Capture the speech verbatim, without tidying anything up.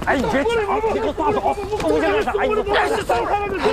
哎，你别抢，你给我抓走！我现在啥？你给我抓走！